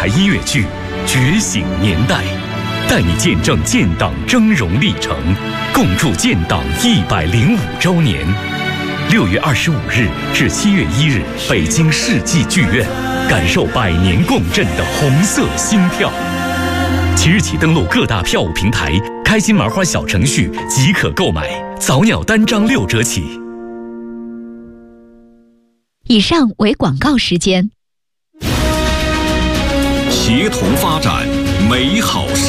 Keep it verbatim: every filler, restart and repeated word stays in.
台音乐剧《觉醒年代》，带你见证建党峥嵘历程，共筑建党一百零五周年。六月二十五日至七月一日，北京世纪剧院，感受百年共振的红色心跳。即日起登录各大票务平台，开心麻花小程序即可购买，早鸟单张六折起。 以上为广告时间。 协同发展，美好